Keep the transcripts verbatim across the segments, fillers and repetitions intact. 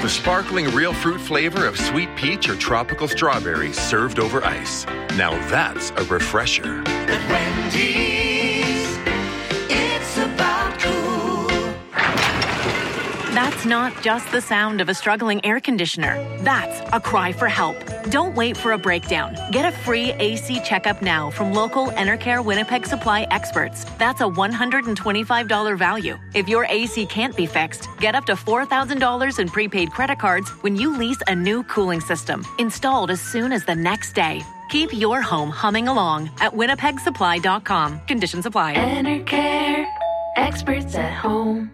The sparkling real fruit flavor of sweet peach or tropical strawberry served over ice. Now that's a refresher. At Wendy's, it's about cool. That's not just the sound of a struggling air conditioner. That's a cry for help. Don't wait for a breakdown. Get a free A C checkup now from local Enercare Winnipeg Supply experts. That's a one hundred twenty-five dollars value. If your A C can't be fixed, get up to four thousand dollars in prepaid credit cards when you lease a new cooling system, installed as soon as the next day. Keep your home humming along at winnipeg supply dot com. Conditions apply. Enercare, experts at home.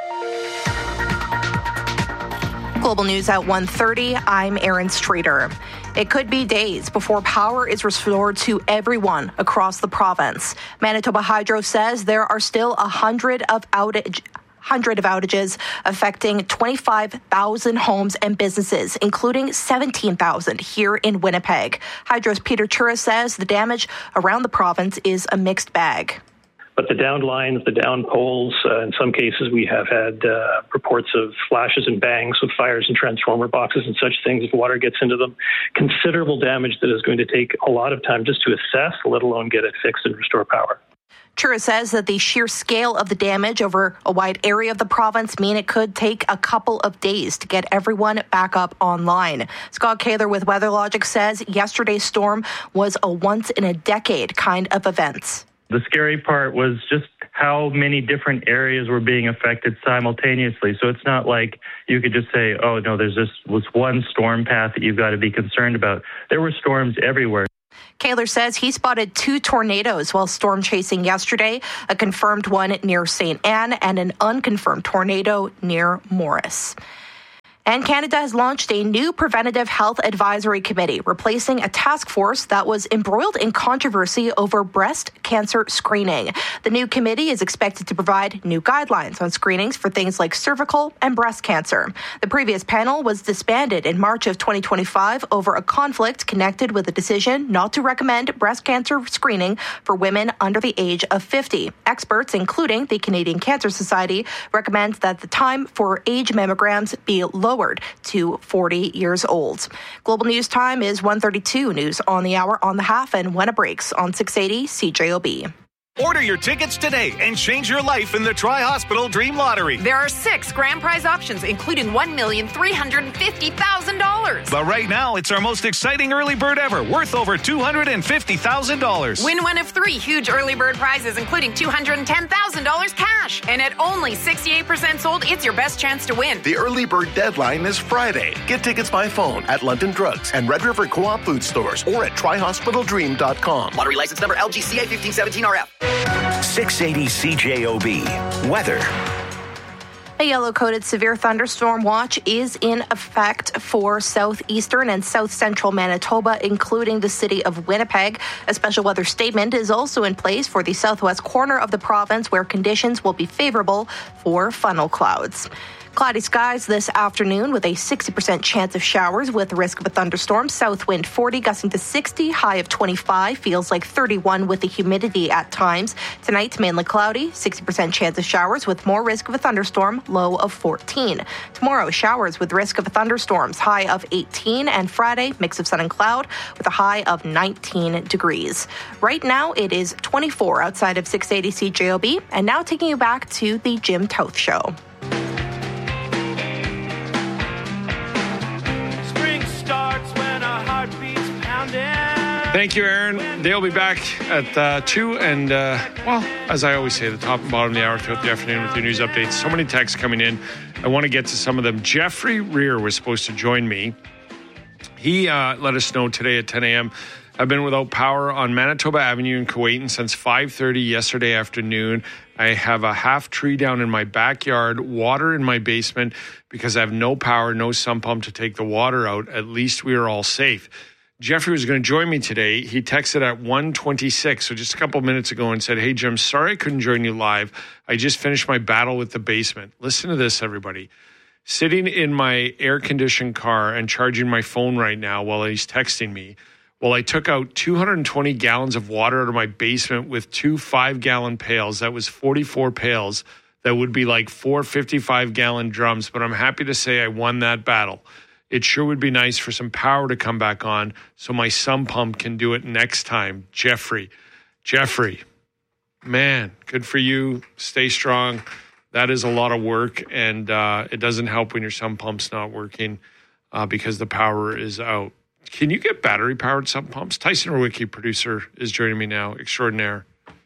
Global News at one thirty, I'm Erin Streeter. It could be days before power is restored to everyone across the province. Manitoba Hydro says there are still a hundred of outage. Hundred of outages affecting twenty-five thousand homes and businesses, including seventeen thousand here in Winnipeg. Hydro's Peter Chura says the damage around the province is a mixed bag. But the downed lines, the downed poles, uh, in some cases we have had uh, reports of flashes and bangs with fires in transformer boxes and such things if water gets into them. Considerable damage that is going to take a lot of time just to assess, let alone get it fixed and restore power. Chura says that the sheer scale of the damage over a wide area of the province mean it could take a couple of days to get everyone back up online. Scott Kaler with WeatherLogic says yesterday's storm was a once-in-a-decade kind of event. The scary part was just how many different areas were being affected simultaneously. So it's not like you could just say, oh, no, there's this was one storm path that you've got to be concerned about. There were storms everywhere. Kaler says he spotted two tornadoes while storm chasing yesterday, a confirmed one near Saint Anne and an unconfirmed tornado near Morris. And Canada has launched a new preventative health advisory committee, replacing a task force that was embroiled in controversy over breast cancer screening. The new committee is expected to provide new guidelines on screenings for things like cervical and breast cancer. The previous panel was disbanded in March of twenty twenty-five over a conflict connected with a decision not to recommend breast cancer screening for women under the age of fifty. Experts, including the Canadian Cancer Society, recommend that the time for age mammograms be low lowered to forty years old. Global News Time is one thirty-two. News on the hour, on the half, and when it breaks on six eighty C J O B. Order your tickets today and change your life in the Tri-Hospital Dream Lottery. There are six grand prize options, including one million three hundred fifty thousand dollars. But right now, it's our most exciting early bird ever, worth over two hundred fifty thousand dollars. Win one of three huge early bird prizes, including two hundred ten thousand dollars cash. And at only sixty-eight percent sold, it's your best chance to win. The early bird deadline is Friday. Get tickets by phone at London Drugs and Red River Co-op food stores or at tri hospital dream dot com. Lottery license number L G C A fifteen seventeen R F. six eighty C J O B. Weather. A yellow-coded severe thunderstorm watch is in effect for southeastern and south central Manitoba, including the city of Winnipeg. A special weather statement is also in place for the southwest corner of the province, where conditions will be favorable for funnel clouds. Cloudy skies this afternoon with a sixty percent chance of showers with risk of a thunderstorm. South wind forty, gusting to sixty, high of twenty-five, feels like thirty-one with the humidity at times. Tonight, mainly cloudy, sixty percent chance of showers with more risk of a thunderstorm, low of fourteen. Tomorrow, showers with risk of thunderstorms, high of eighteen, and Friday, mix of sun and cloud with a high of nineteen degrees. Right now, it is twenty-four outside of six eighty C J O B, and now taking you back to the Jim Toth Show. Thank you, Aaron. They'll be back at uh, two, and, uh, well, as I always say, the top and bottom of the hour throughout the afternoon with your news updates. So many texts coming in. I want to get to some of them. Jeffrey Rear was supposed to join me. He uh, let us know today at ten a.m. I've been without power on Manitoba Avenue in Kuwaitan since five thirty yesterday afternoon. I have a half tree down in my backyard, water in my basement because I have no power, no sump pump to take the water out. At least we are all safe. Jeffrey was going to join me today. He texted at one twenty-six, so just a couple minutes ago, and said, hey, Jim, sorry I couldn't join you live. I just finished my battle with the basement. Listen to this, everybody. Sitting in my air-conditioned car and charging my phone right now while he's texting me, well, I took out two hundred twenty gallons of water out of my basement with two five-gallon pails. That was forty-four pails that would be like four fifty-five gallon drums, but I'm happy to say I won that battle. It sure would be nice for some power to come back on so my sump pump can do it next time. Jeffrey. Jeffrey, man, good for you. Stay strong. That is a lot of work, and uh, it doesn't help when your sump pump's not working uh, because the power is out. Can you get battery-powered sump pumps? Tyson Rowicki, producer, is joining me now, extraordinaire.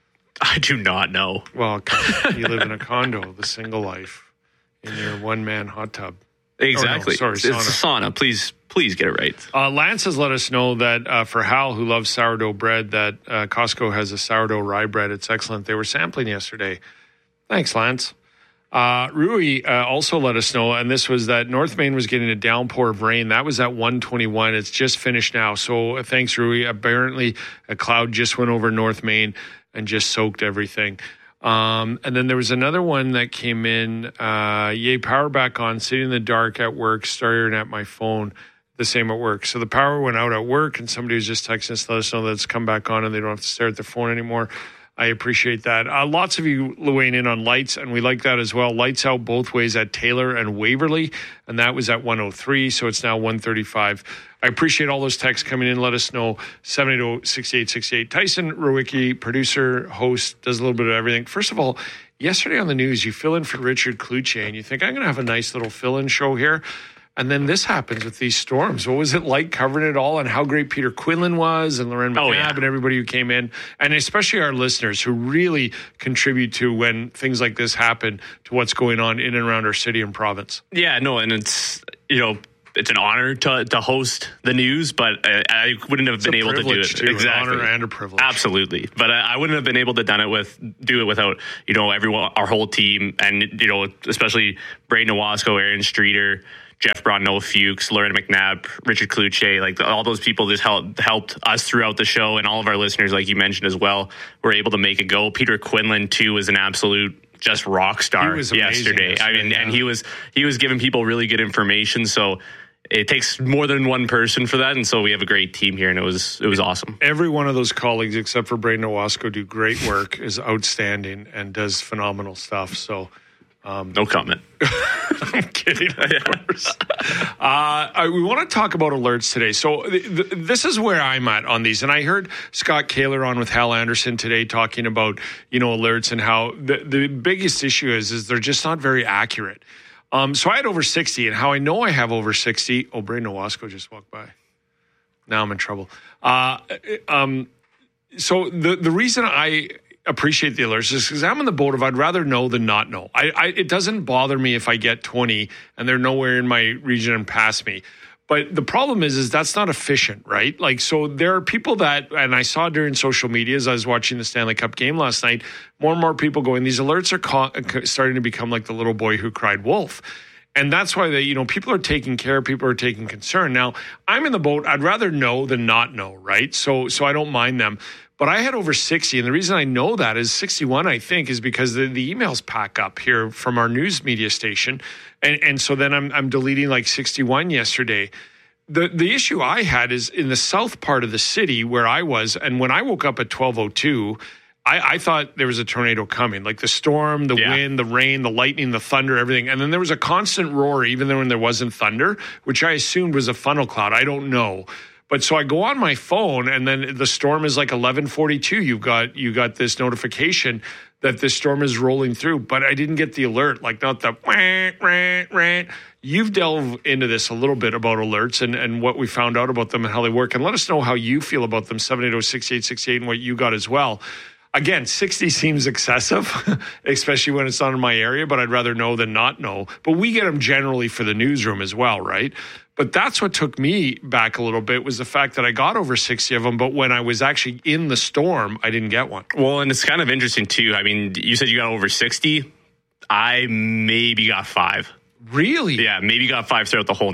I do not know. Well, you live in a condo, the single life, in your one-man hot tub. Exactly. Oh, no, sorry, sauna. It's a sauna. Please, please get it right. Uh, Lance has let us know that uh, for Hal, who loves sourdough bread, that uh, Costco has a sourdough rye bread. It's excellent. They were sampling yesterday. Thanks, Lance. Uh, Rui uh, also let us know, and this was that North Main was getting a downpour of rain. That was at one twenty-one. It's just finished now. So uh, thanks, Rui. Apparently, a cloud just went over North Main and just soaked everything. Um, and then there was another one that came in, uh, yay, power back on, sitting in the dark at work, staring at my phone, the same at work. So the power went out at work, and somebody was just texting us to let us know that it's come back on and they don't have to stare at their phone anymore. I appreciate that. Uh, lots of you weighing in on lights, and we like that as well. Lights out both ways at Taylor and Waverly, and that was at one oh three, so it's now one thirty-five. I appreciate all those texts coming in. Let us know, seven eight zero, six eight six eight. Tyson Rowicki, producer, host, does a little bit of everything. First of all, yesterday on the news, you fill in for Richard Cloutier, and you think, I'm going to have a nice little fill-in show here. And then this happens with these storms. What was it like covering it all, and how great Peter Quinlan was, and Lauren McNabb, oh, yeah. and everybody who came in, and especially our listeners who really contribute to when things like this happen to what's going on in and around our city and province. Yeah, no, and it's, you know, it's an honor to to host the news, but I, I wouldn't have it's been able to do it. Too, exactly, an honor and a privilege. Absolutely, but I, I wouldn't have been able to done it with do it without, you know, everyone, our whole team, and you know, especially Braden Owasco, Aaron Streeter, Jeff Braun, Noah Fuchs, Lauren McNabb, Richard Cloutier, like all those people just helped helped us throughout the show, and all of our listeners, like you mentioned as well, were able to make it go. Peter Quinlan too was an absolute just rock star yesterday. yesterday. I mean, yeah. and he was he was giving people really good information. So it takes more than one person for that, and so we have a great team here, and it was it was awesome. Every one of those colleagues, except for Braden Owasco, do great work, is outstanding, and does phenomenal stuff. So. Um, no comment. I'm kidding, of course. Uh, I, we want to talk about alerts today. So th- th- this is where I'm at on these. And I heard Scott Kaler on with Hal Anderson today talking about, you know, alerts and how the, the biggest issue is, is they're just not very accurate. Um, so I had over sixty, and how I know I have over sixty. Oh, Braden Owasco just walked by. Now I'm in trouble. Uh, um, so the, the reason I appreciate the alerts is because I'm in the boat of I'd rather know than not know. I, I it doesn't bother me if I get twenty and they're nowhere in my region and pass me. But the problem is, is that's not efficient, right? Like, so there are people that, and I saw during social media as I was watching the Stanley Cup game last night, more and more people going, these alerts are ca- starting to become like the little boy who cried wolf. And that's why they, you know, people are taking care, people are taking concern. Now, I'm in the boat. I'd rather know than not know, right? So, so I don't mind them. But I had over sixty, and the reason I know that is sixty-one, I think, is because the, the emails pack up here from our news media station. And, and so then I'm, I'm deleting like sixty-one yesterday. The the issue I had is in the south part of the city where I was, and when I woke up at twelve oh two, I, I thought there was a tornado coming, like the storm, the yeah. wind, the rain, the lightning, the thunder, everything. And then there was a constant roar, even though when there wasn't thunder, which I assumed was a funnel cloud. I don't know. But so I go on my phone, and then the storm is like eleven forty-two. You've got you got this notification that this storm is rolling through, but I didn't get the alert, like not the rant, rant, rant. You've delved into this a little bit about alerts and, and what we found out about them and how they work. And let us know how you feel about them, seven eight zero, six eight six eight, and what you got as well. Again, sixty seems excessive, especially when it's not in my area, but I'd rather know than not know. But we get them generally for the newsroom as well, right? But that's what took me back a little bit, was the fact that I got over sixty of them, but when I was actually in the storm, I didn't get one. Well, and it's kind of interesting, too. I mean, you said you got over sixty. I maybe got five. Really? Yeah, maybe got five throughout the whole night.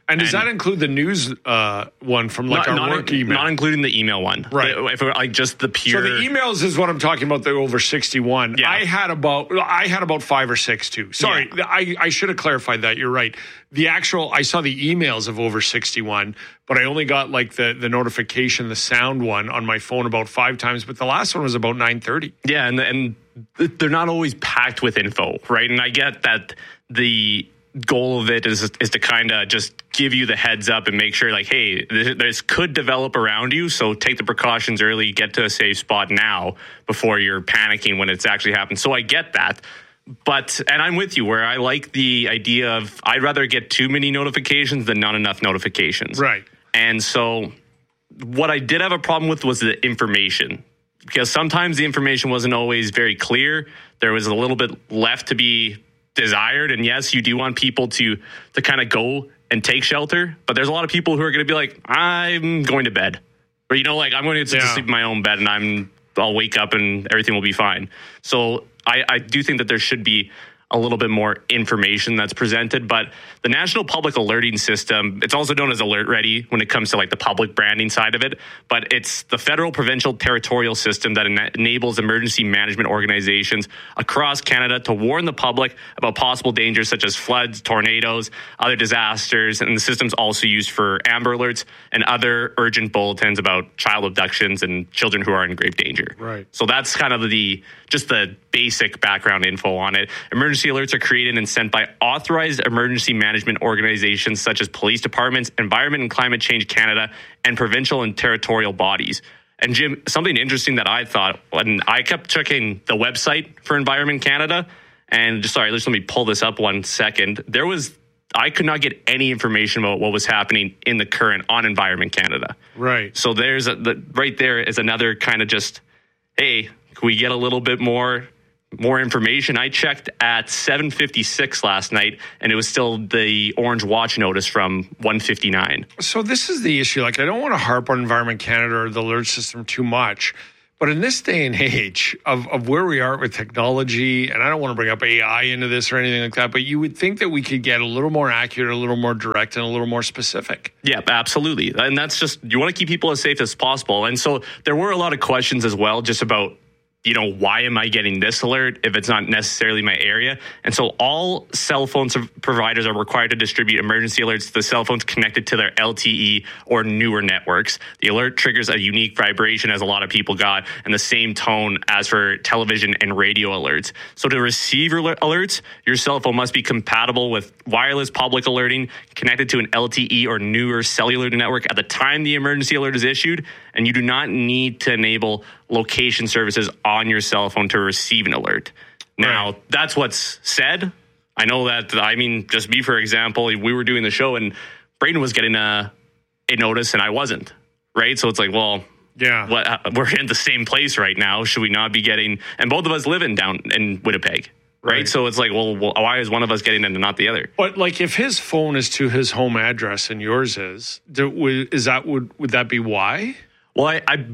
And does and that include the news uh, one from like not, our not work in, email? Not including the email one. Right. If it were like just the pure. So the emails is what I'm talking about, the over sixty-one. Yeah. I had about I had about five or six too. Sorry, yeah. I, I should have clarified that. You're right. The actual, I saw the emails of over sixty-one, but I only got like the, the notification, the sound one on my phone about five times, but the last one was about nine thirty. Yeah, and and they're not always packed with info, right? And I get that the goal of it is is to kind of just give you the heads up and make sure like, hey, this, this could develop around you, so take the precautions early, get to a safe spot now before you're panicking when it's actually happened. So I get that. But, and I'm with you where I like the idea of I'd rather get too many notifications than not enough notifications. Right. And so what I did have a problem with was the information, because sometimes the information wasn't always very clear. There was a little bit left to be desired. And yes, you do want people to to kind of go and take shelter, but there's a lot of people who are going to be like, I'm going to bed, or you know, like I'm going to get yeah. to sleep in my own bed, and I'm I'll wake up and everything will be fine. So I, I do think that there should be a little bit more information that's presented, but the National Public Alerting System, it's also known as Alert Ready when it comes to like the public branding side of it, but it's the federal, provincial, territorial system that en- enables emergency management organizations across Canada to warn the public about possible dangers such as floods, tornadoes, other disasters, and the system's also used for Amber Alerts and other urgent bulletins about child abductions and children who are in grave danger. Right. So that's kind of the just the basic background info on it. Emergency alerts are created and sent by authorized emergency management organizations such as police departments, Environment and Climate Change Canada, and provincial and territorial bodies. And Jim, something interesting that I thought, and I kept checking the website for Environment Canada, and just sorry, just let me pull this up one second. There was, I could not get any information about what was happening in the current on Environment Canada. Right. So there's a, the, right there is another kind of just, hey, can we get a little bit more more information? I checked at seven fifty-six last night, and it was still the orange watch notice from one fifty-nine. So this is the issue. Like, I don't want to harp on Environment Canada or the alert system too much, but in this day and age of, of where we are with technology, and I don't want to bring up A I into this or anything like that, but you would think that we could get a little more accurate, a little more direct, and a little more specific. Yeah, absolutely. And that's just, you want to keep people as safe as possible. And so there were a lot of questions as well, just about, you know, why am I getting this alert if it's not necessarily my area? And so all cell phone providers are required to distribute emergency alerts to the cell phones connected to their L T E or newer networks. The alert triggers a unique vibration, as a lot of people got, and the same tone as for television and radio alerts. So to receive alert- alerts, your cell phone must be compatible with wireless public alerting, connected to an L T E or newer cellular network at the time the emergency alert is issued, and you do not need to enable location services on your cell phone to receive an alert. Now, right. That's what's said. I know that, I mean, just me, for example, we were doing the show and Braden was getting a, a notice and I wasn't, right? So it's like, well, yeah, what, we're in the same place right now. Should we not be getting, and both of us live in down in Winnipeg, right? right. So it's like, well, well, why is one of us getting it and not the other? But like, if his phone is to his home address and yours is, do, is that, would, would that be why? Well, I, I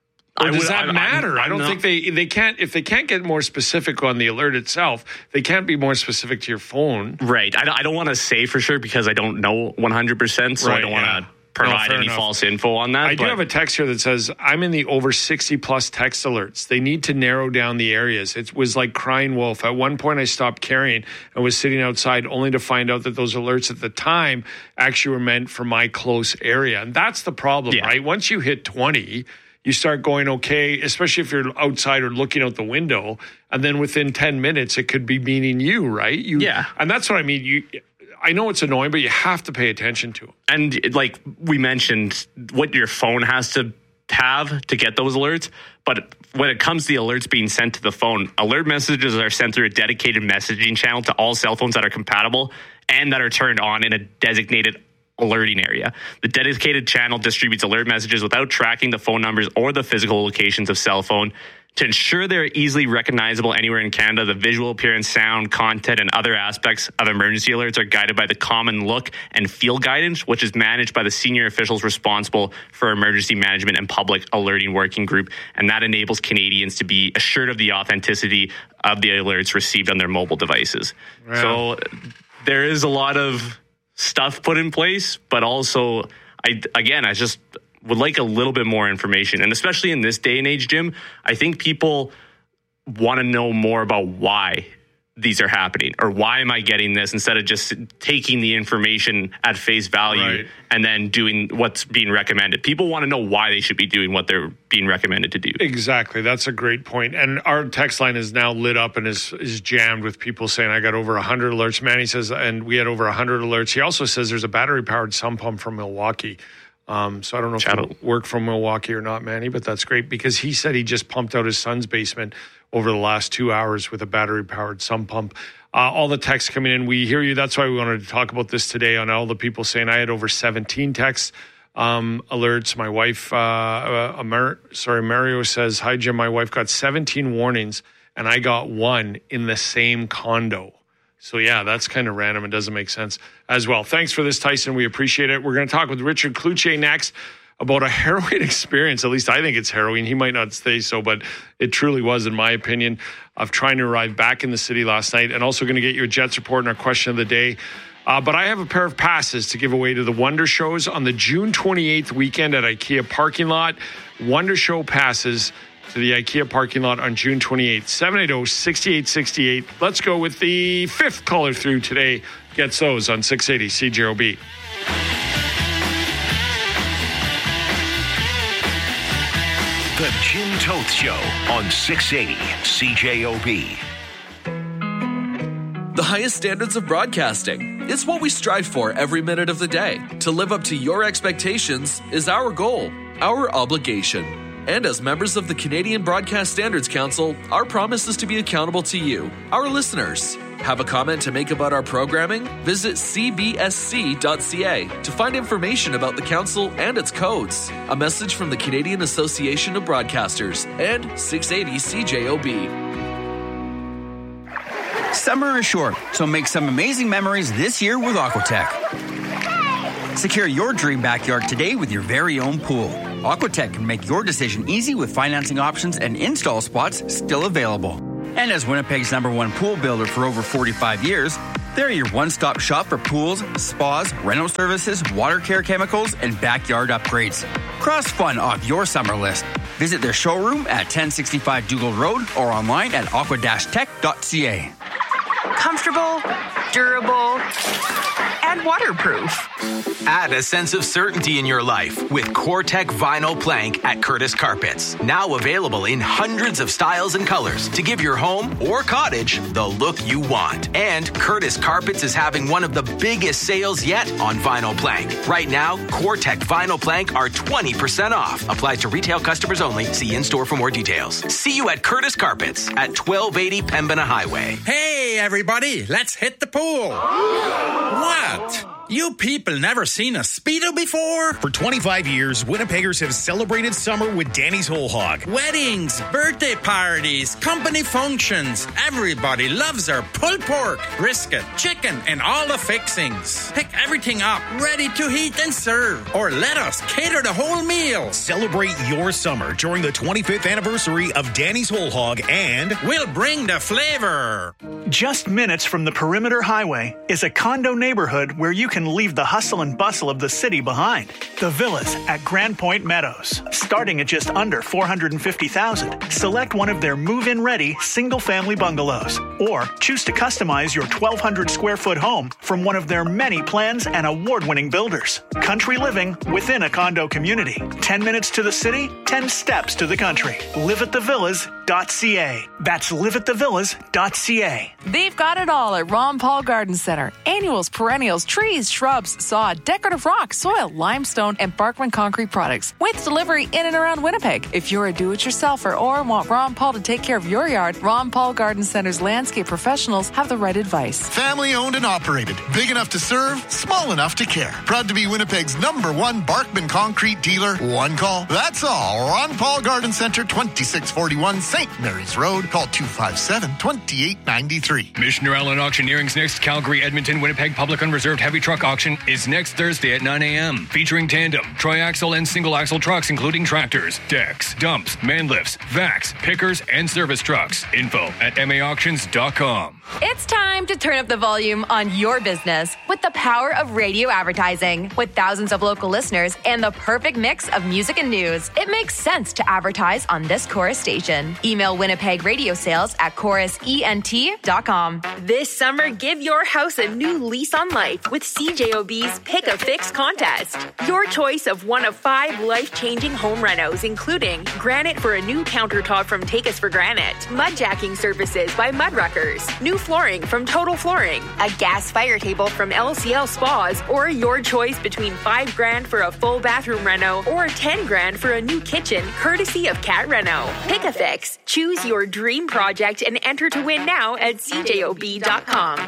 Or does I, that I, matter? I, I don't not, think they they can't, if they can't get more specific on the alert itself, they can't be more specific to your phone. Right. I, I don't want to say for sure because I don't know one hundred percent, so right, I don't yeah. want to provide no, any enough. false info on that. I but. do have a text here that says, I'm in the over sixty plus text alerts. They need to narrow down the areas. It was like crying wolf. At one point I stopped carrying and was sitting outside only to find out that those alerts at the time actually were meant for my close area. And that's the problem, yeah. right? Once you hit twenty, you start going, okay, especially if you're outside or looking out the window, and then within ten minutes, it could be meaning you, right? You, yeah. And that's what I mean. You, I know it's annoying, but you have to pay attention to it. And like we mentioned, what your phone has to have to get those alerts. But when it comes to the alerts being sent to the phone, alert messages are sent through a dedicated messaging channel to all cell phones that are compatible and that are turned on in a designated alerting area. The dedicated channel distributes alert messages without tracking the phone numbers or the physical locations of cell phone. To ensure they're easily recognizable anywhere in Canada, the visual appearance, sound, content, and other aspects of emergency alerts are guided by the Common Look and Feel Guidance, which is managed by the senior officials responsible for Emergency Management and Public Alerting Working Group, and that enables Canadians to be assured of the authenticity of the alerts received on their mobile devices. Wow. So there is a lot of stuff put in place, but also, I again, I just would like a little bit more information. And especially in this day and age, Jim, I think people want to know more about why these are happening, or why am I getting this, instead of just taking the information at face value right. and then doing what's being recommended. People want to know why they should be doing what they're being recommended to do. Exactly. That's a great point. And our text line is now lit up and is, is jammed with people saying, I got over one hundred alerts. Manny says, and we had over one hundred alerts. He also says there's a battery-powered sump pump from Milwaukee. Um, so I don't know Shadow. if you work from Milwaukee or not, Manny, but that's great, because he said he just pumped out his son's basement over the last two hours with a battery-powered sump pump. Uh, all the texts coming in, we hear you. That's why we wanted to talk about this today, on all the people saying I had over seventeen texts, um, alerts. My wife, uh, uh, Amer- sorry, Mario says, hi, Jim. My wife got seventeen warnings, and I got one in the same condo. So, yeah, that's kind of random and doesn't make sense as well. Thanks for this, Tyson. We appreciate it. We're going to talk with Richard Cloutier next about a harrowing experience. At least I think it's harrowing. He might not say so, but it truly was, in my opinion, of trying to arrive back in the city last night. And also going to get you a Jets report and our question of the day. Uh, but I have a pair of passes to give away to the Wonder Shows on the June twenty-eighth weekend at IKEA parking lot. Wonder Show passes to the IKEA parking lot on June twenty-eighth. seven eight zero, six eight six eight. Let's go with the fifth caller through today. Gets those on six eighty C J O B. The Jim Toth Show on six eighty C J O B. The highest standards of broadcasting. It's what we strive for every minute of the day. To live up to your expectations is our goal, our obligation. And as members of the Canadian Broadcast Standards Council, our promise is to be accountable to you, our listeners. Have a comment to make about our programming? Visit c b s c dot c a to find information about the council and its codes. A message from the Canadian Association of Broadcasters and six eighty C J O B. Summer is short, so make some amazing memories this year with Aquatech. Secure your dream backyard today with your very own pool. Aquatech can make your decision easy with financing options and install spots still available. And as Winnipeg's number one pool builder for over forty-five years, they're your one-stop shop for pools, spas, rental services, water care chemicals, and backyard upgrades. Cross fun off your summer list. Visit their showroom at ten sixty-five Dougal Road or online at aqua dash tech dot c a. Comfortable, durable, and waterproof. Add a sense of certainty in your life with CoreTech Vinyl Plank at Curtis Carpets. Now available in hundreds of styles and colors to give your home or cottage the look you want. And Curtis Carpets is having one of the biggest sales yet on vinyl plank. Right now, CoreTech Vinyl Plank are twenty percent off. Applies to retail customers only. See in-store for more details. See you at Curtis Carpets at twelve eighty Pembina Highway. Hey, everybody, let's hit the pool. What? You people never seen a Speedo before? For twenty-five years, Winnipeggers have celebrated summer with Danny's Whole Hog. Weddings, birthday parties, company functions. Everybody loves our pulled pork, brisket, chicken, and all the fixings. Pick everything up, ready to heat and serve. Or let us cater the whole meal. Celebrate your summer during the twenty-fifth anniversary of Danny's Whole Hog, and we'll bring the flavor. Just minutes from the Perimeter Highway is a condo neighborhood where you can leave the hustle and bustle of the city behind. The Villas at Grand Point Meadows. Starting at just under four hundred fifty thousand dollars, select one of their move-in ready single-family bungalows, or choose to customize your twelve hundred square foot home from one of their many plans and award-winning builders. Country living within a condo community. ten minutes to the city, ten steps to the country. live at the villas dot c a. That's live at the villas dot c a. They've got it all at Ron Paul Garden Center. Annuals, perennials, trees, shrubs, sod, decorative rock, soil, limestone, and Barkman concrete products with delivery in and around Winnipeg. If you're a do-it-yourselfer or want Ron Paul to take care of your yard, Ron Paul Garden Center's landscape professionals have the right advice. Family owned and operated. Big enough to serve, small enough to care. Proud to be Winnipeg's number one Barkman concrete dealer. One call. That's all. Ron Paul Garden Center, twenty-six forty-one Central Saint Mary's Road. Call two five seven, two eight nine three. Missioner Allen Auctioneering's next Calgary, Edmonton, Winnipeg Public Unreserved Heavy Truck Auction is next Thursday at nine a.m. Featuring tandem, tri-axle, and single-axle trucks, including tractors, decks, dumps, man lifts, vacs, pickers, and service trucks. Info at m a auctions dot com. It's time to turn up the volume on your business with the power of radio advertising. With thousands of local listeners and the perfect mix of music and news, it makes sense to advertise on this Chorus station. Email Winnipeg Radio Sales at chorus ent dot com. This summer, give your house a new lease on life with C J O B's Pick a Fix contest. Your choice of one of five life-changing home renos, including granite for a new countertop from Take Us for Granite, mud jacking services by Mudruckers, new flooring from Total Flooring, a gas fire table from L C L Spas, or your choice between five grand for a full bathroom reno or ten grand for a new kitchen, courtesy of Cat Reno. Pick a Fix. Choose your dream project and enter to win now at c j o b dot com.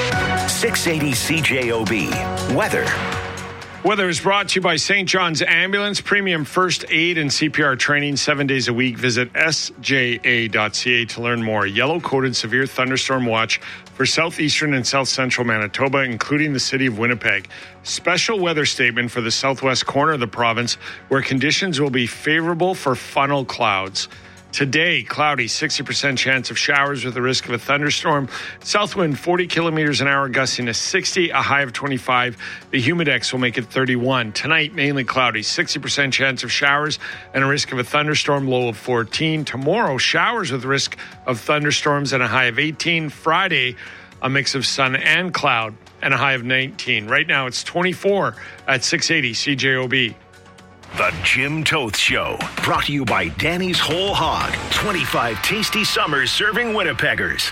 six eighty C J O B. Weather. Weather is brought to you by Saint John's Ambulance, premium first aid and C P R training seven days a week. Visit s j a dot c a to learn more. Yellow-coded severe thunderstorm watch for southeastern and south central Manitoba, including the city of Winnipeg. Special weather statement for the southwest corner of the province, where conditions will be favorable for funnel clouds. Today, cloudy, sixty percent chance of showers with the risk of a thunderstorm. South wind forty kilometers an hour, gusting to sixty, a high of twenty-five. The humidex will make it thirty-one. Tonight, mainly cloudy, sixty percent chance of showers and a risk of a thunderstorm, low of fourteen. Tomorrow, showers with risk of thunderstorms and a high of eighteen. Friday, a mix of sun and cloud and a high of nineteen. Right now, it's twenty-four at six eighty C J O B. The Jim Toth Show, brought to you by Danny's Whole Hog. twenty-five tasty summers serving Winnipeggers.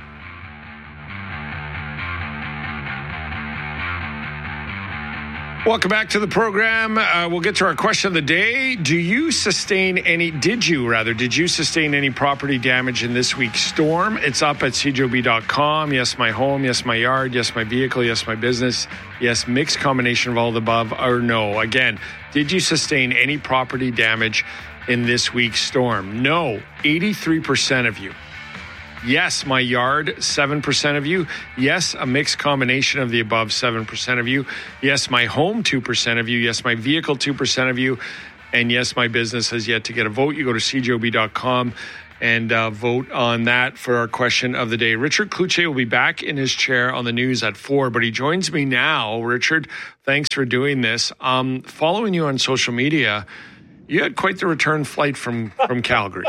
Welcome back to the program. Uh, we'll get to our question of the day. Do you sustain any, did you rather, did you sustain any property damage in this week's storm? It's up at c j o b dot com. Yes, my home. Yes, my yard. Yes, my vehicle. Yes, my business. Yes, mixed combination of all the above, or no. Again, did you sustain any property damage in this week's storm? No, eighty-three percent of you. Yes, my yard, seven percent of you. Yes, a mixed combination of the above, seven percent of you. Yes, my home, two percent of you. Yes, my vehicle, two percent of you. And yes, my business has yet to get a vote. You go to c j o b dot com and uh, vote on that for our question of the day. Richard Cloutier will be back in his chair on the news at four, but he joins me now. Richard, thanks for doing this. Um, following you on social media, you had quite the return flight from, from Calgary.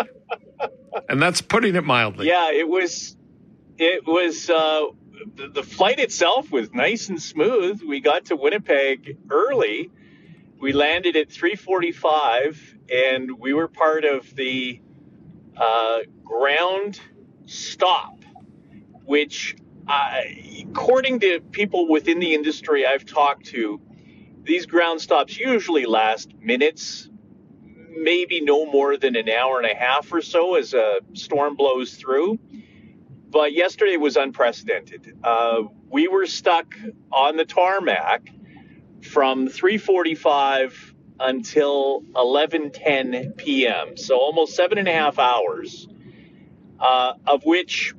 And that's putting it mildly. Yeah, it was, it was, uh, the, the flight itself was nice and smooth. We got to Winnipeg early. We landed at three forty-five, and we were part of the uh, ground stop, which, uh, according to people within the industry I've talked to, these ground stops usually last minutes, maybe no more than an hour and a half or so as a storm blows through. But yesterday was unprecedented. Uh, we were stuck on the tarmac from three forty-five until eleven ten p.m. So almost seven and a half hours, uh, of which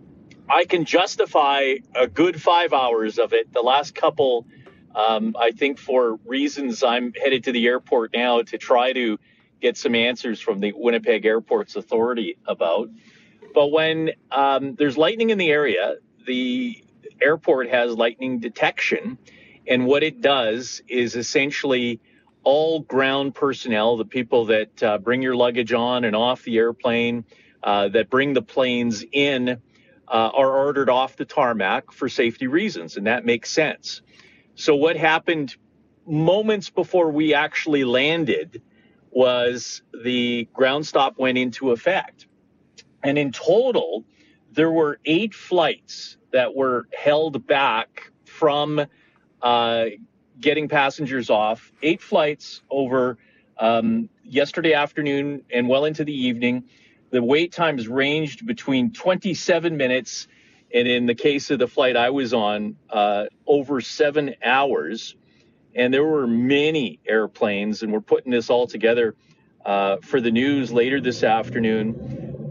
I can justify a good five hours of it. The last couple, um, I think for reasons I'm headed to the airport now to try to get some answers from the Winnipeg Airports Authority about. But when um, there's lightning in the area, the airport has lightning detection. And what it does is essentially all ground personnel, the people that uh, bring your luggage on and off the airplane, uh, that bring the planes in, uh, are ordered off the tarmac for safety reasons. And that makes sense. So what happened moments before we actually landed was the ground stop went into effect. And in total, there were eight flights that were held back from uh, getting passengers off. Eight flights over um, yesterday afternoon and well into the evening. The wait times ranged between twenty-seven minutes and, in the case of the flight I was on, uh, over seven hours. And there were many airplanes, and we're putting this all together uh, for the news later this afternoon.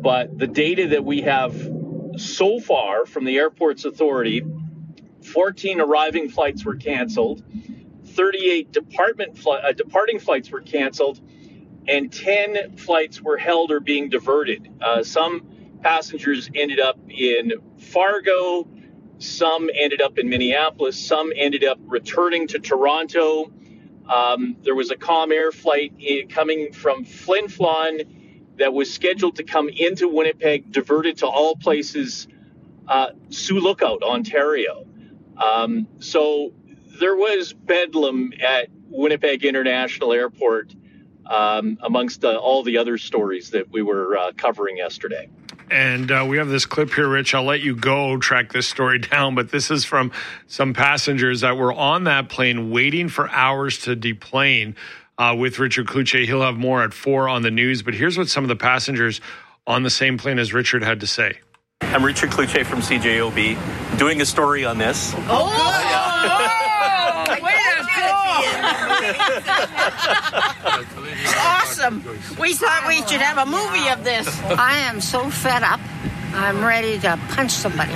but the data that we have so far from the Airports Authority, fourteen arriving flights were canceled, thirty-eight department fl- uh, departing flights were canceled, and ten flights were held or being diverted. Uh, some passengers ended up in Fargo, some ended up in Minneapolis, some ended up returning to Toronto. Um, there was a Calm Air flight coming from Flin Flon that was scheduled to come into Winnipeg, diverted to all places, uh, Sioux Lookout, Ontario. Um, so there was bedlam at Winnipeg International Airport, um, amongst uh, all the other stories that we were uh, covering yesterday. And uh, we have this clip here, Rich. I'll let you go track this story down, but this is from some passengers that were on that plane waiting for hours to deplane uh, with Richard Cloutier. He'll have more at four on the news, but here's what some of the passengers on the same plane as Richard had to say. I'm Richard Cloutier from C J O B, doing a story on this. Oh, oh, oh, way to go. Awesome. We thought we should have a movie of this. I am so fed up. I'm ready to punch somebody.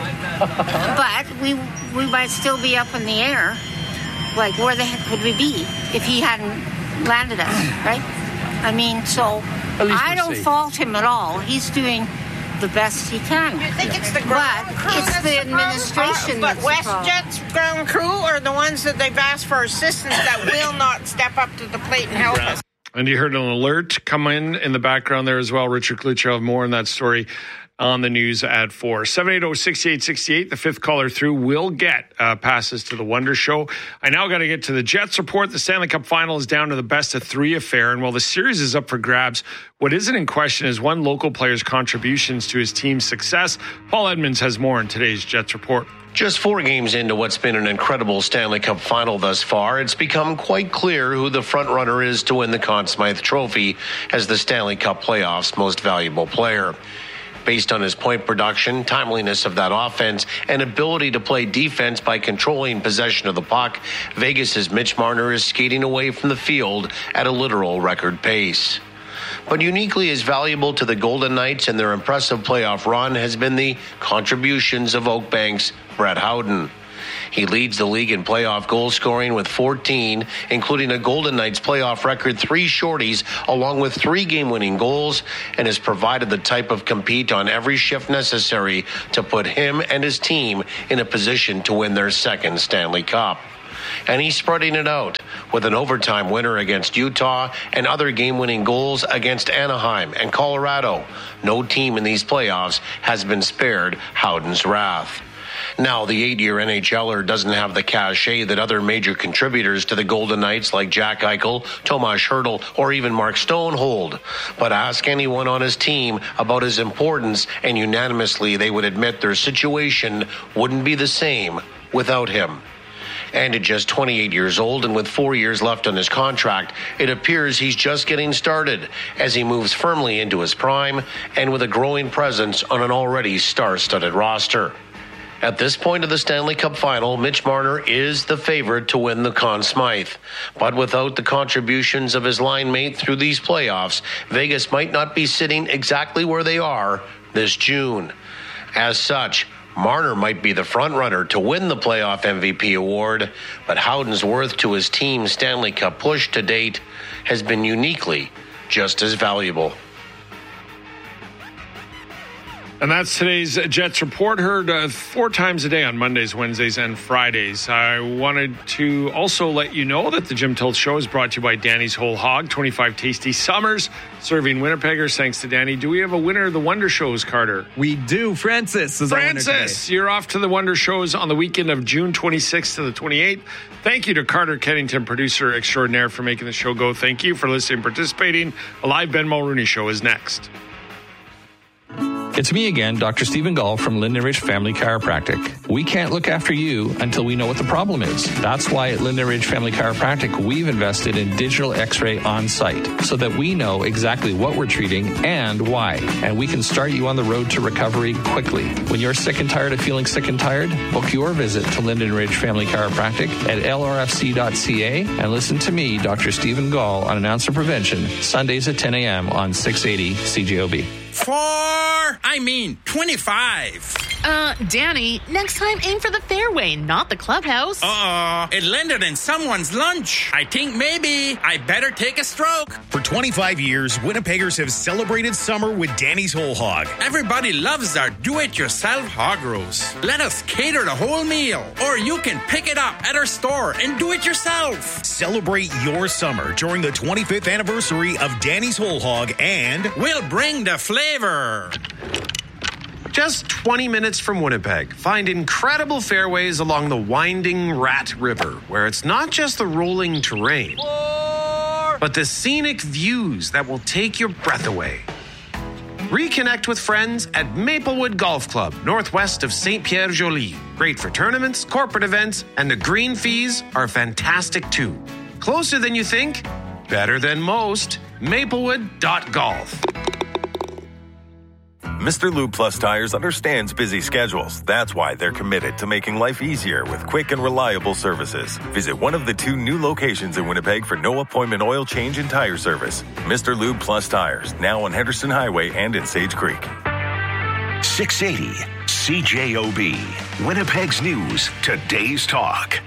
But we we might still be up in the air. Like, where the heck would we be if he hadn't landed us, right? I mean, so I don't safe. fault him at all. He's doing the best he can. You think it's the ground but crew it's the administration But that's the WestJet's ground crew are the ones that they've asked for assistance that will not step up to the plate and help us. And you heard an alert come in in the background there as well. Richard Cloutier will have more on that story on the news at four. seven eight zero, six eight six eight, the fifth caller through will get uh, passes to the Wonder Show. I now got to get to the Jets report. The Stanley Cup final is down to the best of three affair. And while the series is up for grabs, what isn't in question is one local player's contributions to his team's success. Paul Edmonds has more in today's Jets report. Just four games into what's been an incredible Stanley Cup final thus far, it's become quite clear who the front-runner is to win the Conn Smythe Trophy as the Stanley Cup playoffs' most valuable player. Based on his point production, timeliness of that offense, and ability to play defense by controlling possession of the puck, Vegas's Mitch Marner is skating away from the field at a literal record pace. But uniquely as valuable to the Golden Knights and their impressive playoff run has been the contributions of Oakbank's Brett Howden. He leads the league in playoff goal scoring with fourteen, including a Golden Knights playoff record three shorties, along with three game-winning goals, and has provided the type of compete on every shift necessary to put him and his team in a position to win their second Stanley Cup. And he's spreading it out with an overtime winner against Utah and other game-winning goals against Anaheim and Colorado. No team in these playoffs has been spared Howden's wrath. Now, the eight-year N H L er doesn't have the cachet that other major contributors to the Golden Knights like Jack Eichel, Tomas Hertl, or even Mark Stone hold. But ask anyone on his team about his importance, and unanimously they would admit their situation wouldn't be the same without him. And at just twenty-eight years old and with four years left on his contract, it appears he's just getting started as he moves firmly into his prime and with a growing presence on an already star-studded roster. At this point of the Stanley Cup final, Mitch Marner is the favorite to win the Conn Smythe. But without the contributions of his line mate through these playoffs, Vegas might not be sitting exactly where they are this June. As such, Marner might be the frontrunner to win the playoff M V P award, but Howden's worth to his team's Stanley Cup push to date has been uniquely just as valuable. And that's today's Jets report, heard uh, four times a day on Mondays, Wednesdays, and Fridays. I wanted to also let you know that the Jim Tilts Show is brought to you by Danny's Whole Hog, twenty-five tasty summers, serving Winnipeggers. Thanks to Danny. Do we have a winner of the Wonder Shows, Carter? We do. Francis is Francis, our winner today. You're off to the Wonder Shows on the weekend of June twenty-sixth to the twenty-eighth. Thank you to Carter Kennington, producer extraordinaire, for making the show go. Thank you for listening and participating. A live Ben Mulrooney Show is next. It's me again, Doctor Stephen Gall from Linden Ridge Family Chiropractic. We can't look after you until we know what the problem is. That's why at Linden Ridge Family Chiropractic, we've invested in digital x-ray on site so that we know exactly what we're treating and why. And we can start you on the road to recovery quickly. When you're sick and tired of feeling sick and tired, book your visit to Linden Ridge Family Chiropractic at L R F C dot C A and listen to me, Doctor Stephen Gall, on Announcer Prevention, Sundays at ten a.m. on six eighty C J O B. Four, I mean twenty-five. Uh, Danny, next time aim for the fairway, not the clubhouse. Uh-oh, it landed in someone's lunch. I think maybe I better take a stroke. For twenty-five years, Winnipeggers have celebrated summer with Danny's Whole Hog. Everybody loves our do-it-yourself hog roast. Let us cater the whole meal, or you can pick it up at our store and do it yourself. Celebrate your summer during the twenty-fifth anniversary of Danny's Whole Hog, and we'll bring the flavor. Just twenty minutes from Winnipeg, find incredible fairways along the winding Rat River, where it's not just the rolling terrain, but the scenic views that will take your breath away. Reconnect with friends at Maplewood Golf Club, northwest of Saint Pierre Joly. Great for tournaments, corporate events, and the green fees are fantastic too. Closer than you think, better than most. Maplewood dot golf. Mister Lube Plus Tires understands busy schedules. That's why they're committed to making life easier with quick and reliable services. Visit one of the two new locations in Winnipeg for no appointment oil change and tire service. Mister Lube Plus Tires, now on Henderson Highway and in Sage Creek. six eighty C J O B. Winnipeg's News, today's talk.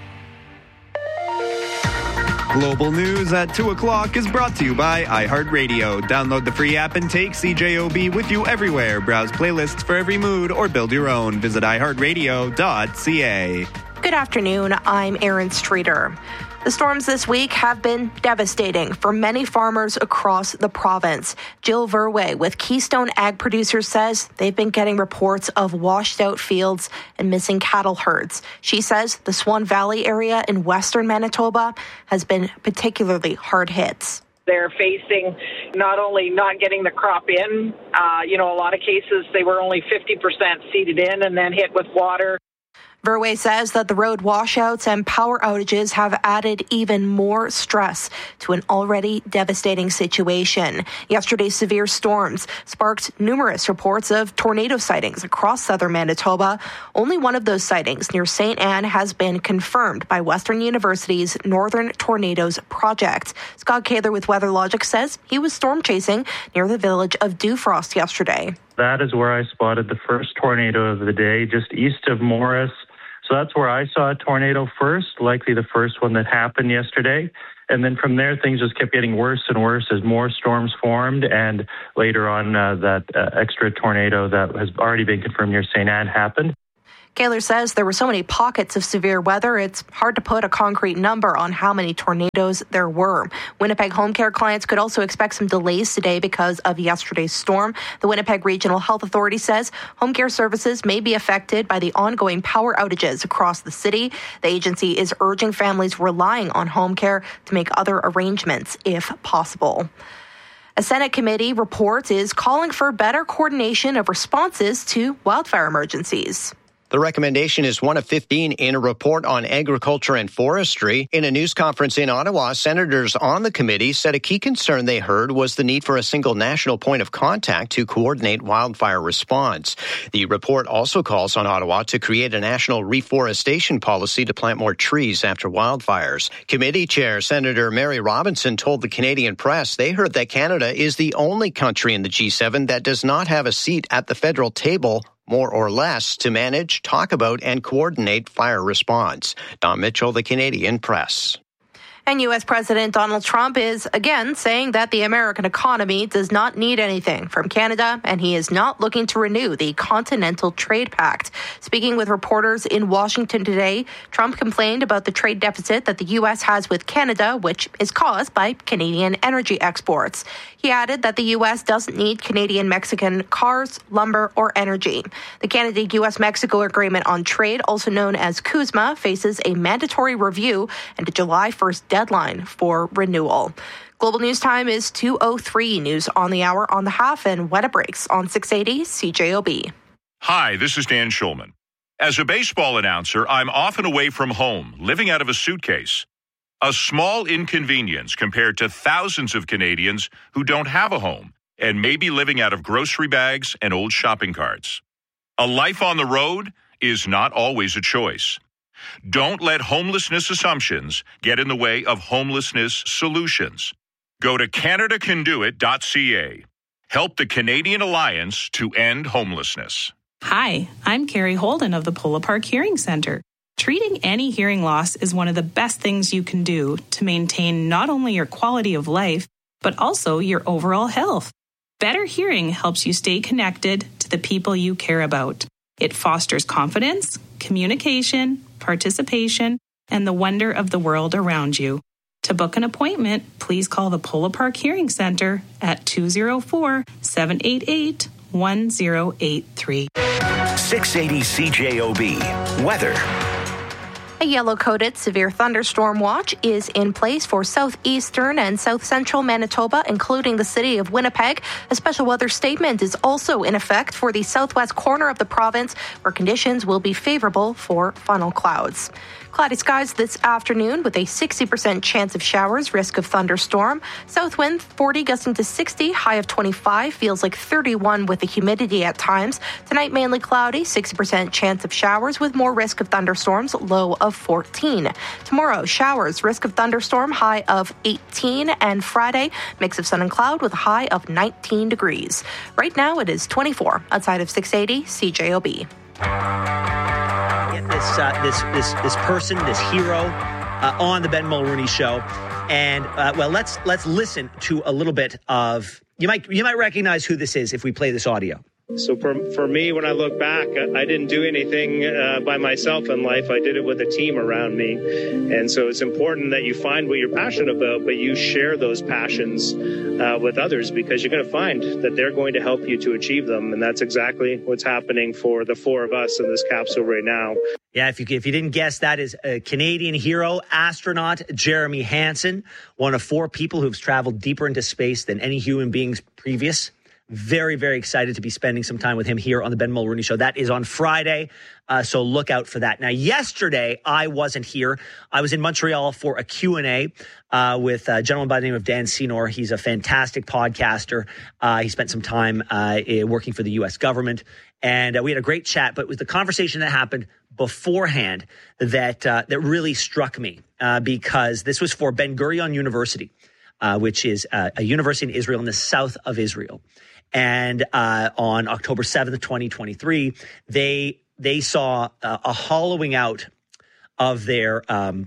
Global News at two o'clock is brought to you by iHeartRadio. Download the free app and take C J O B with you everywhere. Browse playlists for every mood or build your own. Visit i heart radio dot c a. Good afternoon. I'm Erin Streeter. The storms this week have been devastating for many farmers across the province. Jill Verwey with Keystone Ag Producers says they've been getting reports of washed out fields and missing cattle herds. She says the Swan Valley area in western Manitoba has been particularly hard hit. They're facing not only not getting the crop in, uh, you know, a lot of cases they were only fifty percent seeded in and then hit with water. Verwey says that the road washouts and power outages have added even more stress to an already devastating situation. Yesterday's severe storms sparked numerous reports of tornado sightings across southern Manitoba. Only one of those sightings near Saint Anne has been confirmed by Western University's Northern Tornadoes Project. Scott Kaler with WeatherLogic says he was storm chasing near the village of Dewfrost yesterday. That is where I spotted the first tornado of the day, just east of Morris. So that's where I saw a tornado first, likely the first one that happened yesterday. And then from there, things just kept getting worse and worse as more storms formed. And later on, uh, that uh, extra tornado that has already been confirmed near Saint Anne happened. Kaler says there were so many pockets of severe weather, it's hard to put a concrete number on how many tornadoes there were. Winnipeg home care clients could also expect some delays today because of yesterday's storm. The Winnipeg Regional Health Authority says home care services may be affected by the ongoing power outages across the city. The agency is urging families relying on home care to make other arrangements if possible. A Senate committee report is calling for better coordination of responses to wildfire emergencies. The recommendation is one of fifteen in a report on agriculture and forestry. In a news conference in Ottawa, senators on the committee said a key concern they heard was the need for a single national point of contact to coordinate wildfire response. The report also calls on Ottawa to create a national reforestation policy to plant more trees after wildfires. Committee Chair Senator Mary Robinson told the Canadian Press they heard that Canada is the only country in the G seven that does not have a seat at the federal table, more or less, to manage, talk about, and coordinate fire response. Don Mitchell, the Canadian Press. And U S President Donald Trump is again saying that the American economy does not need anything from Canada, and he is not looking to renew the Continental Trade Pact. Speaking with reporters in Washington today, Trump complained about the trade deficit that the U S has with Canada, which is caused by Canadian energy exports. He added that the U S doesn't need Canadian-Mexican cars, lumber, or energy. The Canada-U S Mexico Agreement on Trade, also known as CUSMA, faces a mandatory review and a July first deadline for renewal. Global News Time is two oh three. News on the hour on the half and when it breaks on six eighty C J O B. Hi, this is Dan Schulman. As a baseball announcer, I'm often away from home, living out of a suitcase. A small inconvenience compared to thousands of Canadians who don't have a home and may be living out of grocery bags and old shopping carts. A life on the road is not always a choice. Don't let homelessness assumptions get in the way of homelessness solutions. Go to Canada Can Do It dot C A. help the Canadian Alliance to End Homelessness. Hi, I'm Carrie Holden of the Polo Park Hearing Center. Treating any hearing loss is one of the best things you can do to maintain not only your quality of life, but also your overall health. Better hearing helps you stay connected to the people you care about. It fosters confidence, communication, participation, and the wonder of the world around you. To book an appointment, please call the Polo Park Hearing Center at two oh four, seven eight eight, one oh eight three. six eighty C J O B. Weather. A yellow-coded severe thunderstorm watch is in place for southeastern and south-central Manitoba, including the city of Winnipeg. A special weather statement is also in effect for the southwest corner of the province, where conditions will be favorable for funnel clouds. Cloudy skies this afternoon with a sixty percent chance of showers, risk of thunderstorm. South wind forty gusting to sixty, high of twenty-five, feels like thirty-one with the humidity at times. Tonight mainly cloudy, sixty percent chance of showers with more risk of thunderstorms, low of fourteen. Tomorrow, showers, risk of thunderstorm, high of eighteen. And Friday, mix of sun and cloud with a high of nineteen degrees. Right now it is twenty-four outside of six eighty C J O B. Get this uh, this this this person, this hero, uh, on the Ben Mulroney Show, and uh, well, let's let's listen to a little bit of. You might you might recognize who this is if we play this audio. So for, for me, when I look back, I didn't do anything uh, by myself in life. I did it with a team around me. And so it's important that you find what you're passionate about, but you share those passions uh, with others, because you're going to find that they're going to help you to achieve them. And that's exactly what's happening for the four of us in this capsule right now. Yeah, if you if you didn't guess, that is a Canadian hero, astronaut Jeremy Hansen, one of four people who've traveled deeper into space than any human beings previous. Very, very excited to be spending some time with him here on the Ben Mulroney Show. That is on Friday, uh, so look out for that. Now, yesterday, I wasn't here. I was in Montreal for a Q and A uh, with a gentleman by the name of Dan Senor. He's a fantastic podcaster. Uh, he spent some time uh, working for the U S government, and uh, we had a great chat, but it was the conversation that happened beforehand that, uh, that really struck me, uh, because this was for Ben Gurion University, uh, which is uh, a university in Israel, in the south of Israel. And uh, on October seventh, twenty twenty-three, they they saw uh, a hollowing out of their um,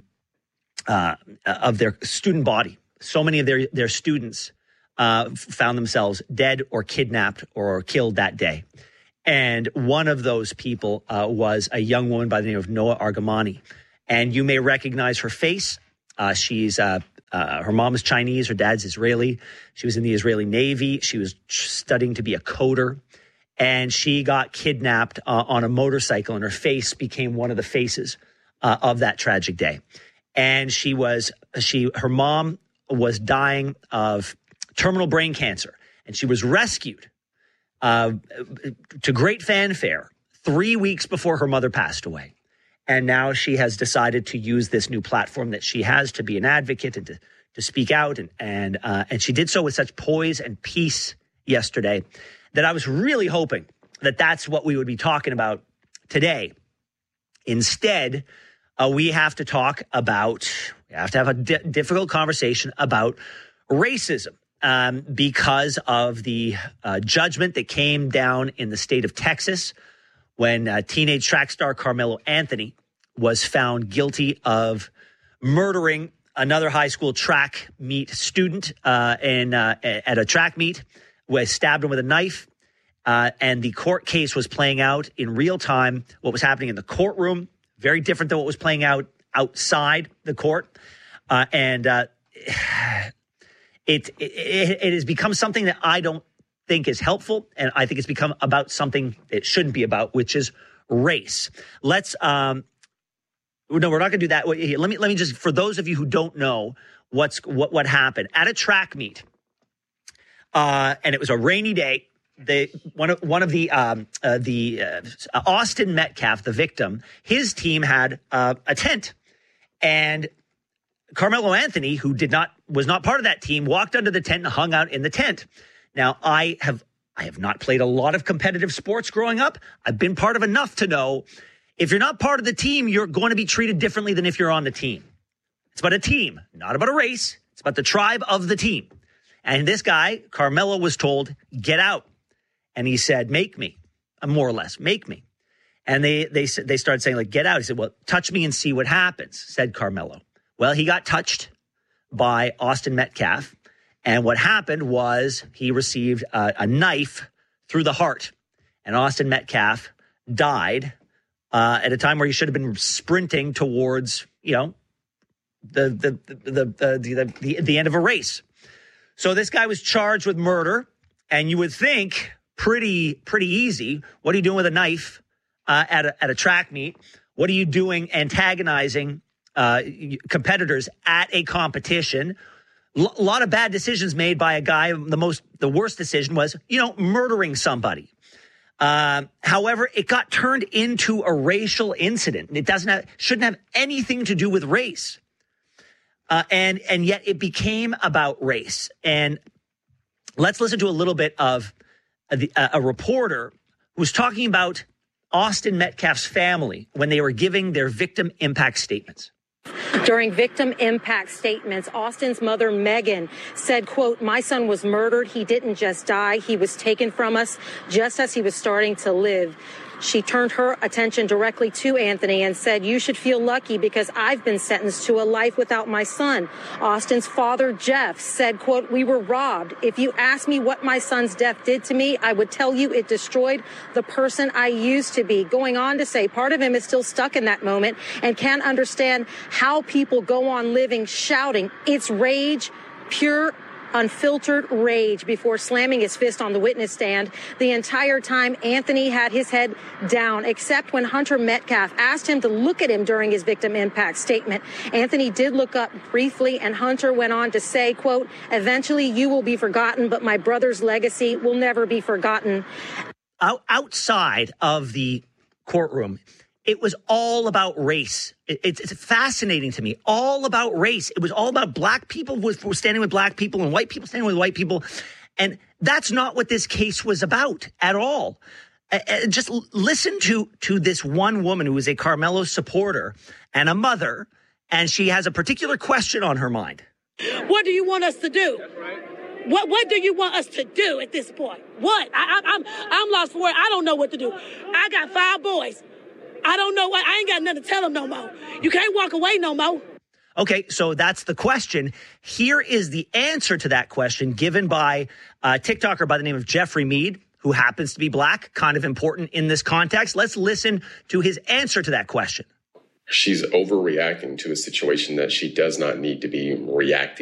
uh, of their student body. So many of their their students uh, found themselves dead or kidnapped or killed that day. And one of those people uh, was a young woman by the name of Noah Argamani. And you may recognize her face. Uh, she's uh, Uh, her mom is Chinese. Her dad's Israeli. She was in the Israeli Navy. She was studying to be a coder. And she got kidnapped uh, on a motorcycle, and her face became one of the faces uh, of that tragic day. And she was, she, her mom was dying of terminal brain cancer, and she was rescued uh, to great fanfare three weeks before her mother passed away. And now she has decided to use this new platform that she has to be an advocate and to, to speak out. And and uh, and she did so with such poise and peace yesterday that I was really hoping that that's what we would be talking about today. Instead, uh, we have to talk about, we have to have a di- difficult conversation about racism um, because of the uh, judgment that came down in the state of Texas when uh, teenage track star Carmelo Anthony was found guilty of murdering another high school track meet student uh, in, uh, at a track meet, was stabbed him with a knife. Uh, and the court case was playing out in real time. What was happening in the courtroom, very different than what was playing out outside the court. Uh, and uh, it, it it has become something that I don't think is helpful, and I think it's become about something it shouldn't be about, which is race. Let's um no, we're not going to do that. Let me let me just, for those of you who don't know what's what what happened at a track meet, uh, and it was a rainy day. They one of one of the um, uh, the uh, Austin Metcalf, the victim, his team had uh, a tent, and Carmelo Anthony, who did not was not part of that team, walked under the tent and hung out in the tent. Now, I have I have not played a lot of competitive sports growing up. I've been part of enough to know if you're not part of the team, you're going to be treated differently than if you're on the team. It's about a team, not about a race. It's about the tribe of the team. And this guy, Carmelo, was told, get out. And he said, make me, more or less, make me. And they they they started saying, like, get out. He said, well, touch me and see what happens, said Carmelo. Well, he got touched by Austin Metcalf. And what happened was he received a, a knife through the heart. And Austin Metcalf died uh, at a time where he should have been sprinting towards, you know, the the the the the, the, the, the end of a race. So this guy was charged with murder. And you would think pretty, pretty easy. What are you doing with a knife uh, at a, at a track meet? What are you doing antagonizing uh, competitors at a competition? A L- lot of bad decisions made by a guy. The most, the worst decision was, you know, murdering somebody. Uh, however, it got turned into a racial incident. It doesn't have, shouldn't have anything to do with race. Uh, and, and yet it became about race. And let's listen to a little bit of a, a reporter who was talking about Austin Metcalf's family when they were giving their victim impact statements. During victim impact statements, Austin's mother, Megan, said, quote, my son was murdered. He didn't just die. He was taken from us just as he was starting to live. She turned her attention directly to Anthony and said, you should feel lucky because I've been sentenced to a life without my son. Austin's father, Jeff, said, quote, we were robbed. If you ask me what my son's death did to me, I would tell you it destroyed the person I used to be. Going on to say part of him is still stuck in that moment and can't understand how people go on living shouting. It's rage, pure unfiltered rage, before slamming his fist on the witness stand. The entire time, Anthony had his head down, except when Hunter Metcalf asked him to look at him during his victim impact statement. Anthony did look up briefly, and Hunter went on to say, quote, eventually you will be forgotten, but my brother's legacy will never be forgotten. Out, outside of the courtroom, it was all about race. It, it's, it's fascinating to me. All about race. It was all about black people with, were standing with black people and white people standing with white people. And that's not what this case was about at all. Uh, uh, just l- listen to, to this one woman who is a Carmelo supporter and a mother, and she has a particular question on her mind. What do you want us to do? What What do you want us to do at this point? What? I, I, I'm I'm lost for words. I don't know what to do. I got five boys. I don't know what. I ain't got nothing to tell them no more. You can't walk away no more. Okay, so that's the question. Here is the answer to that question given by a TikToker by the name of Jeffrey Mead, who happens to be black, kind of important in this context. Let's listen to his answer to that question. She's overreacting to a situation that she does not need to be reacting